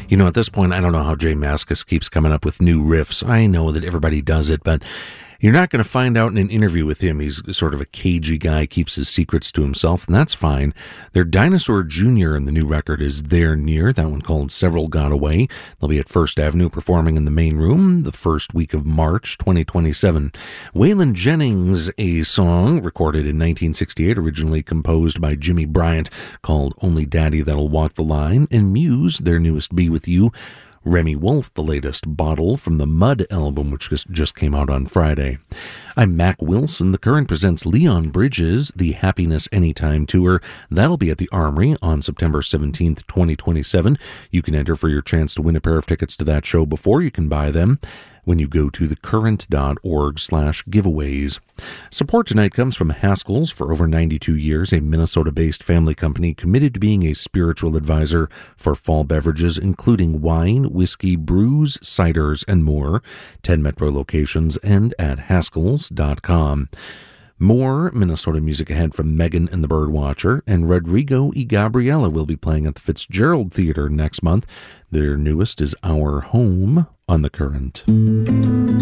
At this point, I don't know how Jay Mascis keeps coming up with new riffs. I know that everybody does it, but you're not going to find out in an interview with him. He's sort of a cagey guy, keeps his secrets to himself, and that's fine. Their Dinosaur Jr. and the new record is There Near, that one called Several Got Away. They'll be at First Avenue performing in the main room the first week of March 2027. Waylon Jennings, a song recorded in 1968, originally composed by Jimmy Bryant, called Only Daddy That'll Walk the Line, and Muse, their newest Be With You. Remy Wolf, the latest Bottle from the Mud album, which just came out on Friday. I'm Mac Wilson. The Current presents Leon Bridges, the Happiness Anytime Tour. That'll be at the Armory on September 17th, 2027. You can enter for your chance to win a pair of tickets to that show before you can buy them when you go to thecurrent.org/giveaways. Support tonight comes from Haskell's. For over 92 years, a Minnesota-based family company committed to being a spiritual advisor for fall beverages, including wine, whiskey, brews, ciders, and more. 10 Metro locations and at Haskells.com. More Minnesota music ahead from Megan and the Birdwatcher, and Rodrigo y Gabriela will be playing at the Fitzgerald Theater next month. Their newest is Our Home on the Current.